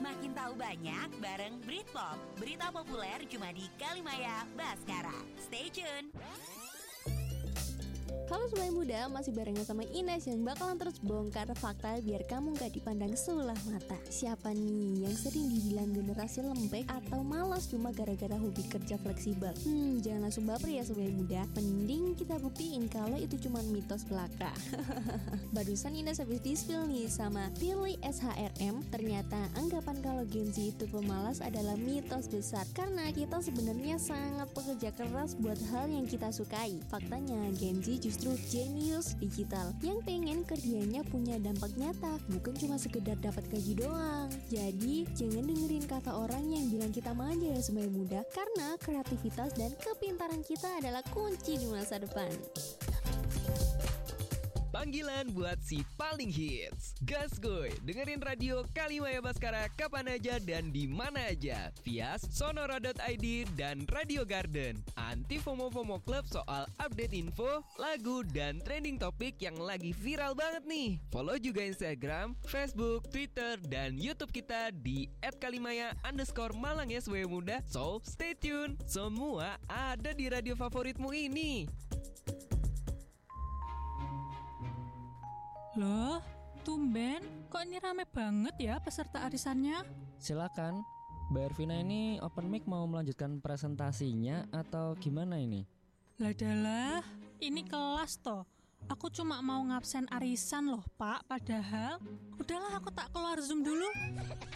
Makin tahu banyak bareng Britpop. Berita populer cuma di Kalimaya Baskara. Stay tune. Halo semuanya muda, masih barengan sama Ines yang bakalan terus bongkar fakta biar kamu gak dipandang sebelah mata. Siapa nih yang sering dibilang generasi lembek atau malas cuma gara-gara hobi kerja fleksibel? Jangan langsung baper ya semuanya muda. Mending kita buktiin kalau itu cuma mitos belaka. Barusan Ines habis di-spill nih sama Pilih SHRM. Ternyata anggapan kalau Gen Z itu pemalas adalah mitos besar. Karena kita sebenarnya sangat pekerja keras buat hal yang kita sukai. Faktanya Gen Z justru jenius digital yang pengen kerjanya punya dampak nyata, bukan cuma sekedar dapat gaji doang. Jadi jangan dengerin kata orang yang bilang kita manja ya semuanya muda, karena kreativitas dan kepintaran kita adalah kunci di masa depan. Panggilan buat si paling hits. Gas goy, dengerin radio Kalimaya Baskara kapan aja dan di mana aja via sonora.id dan Radio Garden. Anti FOMO-FOMO Club soal update info, lagu, dan trending topik yang lagi viral banget nih. Follow juga Instagram, Facebook, Twitter, dan YouTube kita di @kalimaya_Malang ya semuanya muda. So, stay tune. Semua ada di radio favoritmu ini. Loh, tumben, kok ini rame banget ya peserta arisannya? Silakan, Mbak Ervina ini open mic mau melanjutkan presentasinya atau gimana ini? Ladalah, ini kelas toh. Aku cuma mau ngabsen arisan loh Pak, padahal udahlah aku tak keluar Zoom dulu.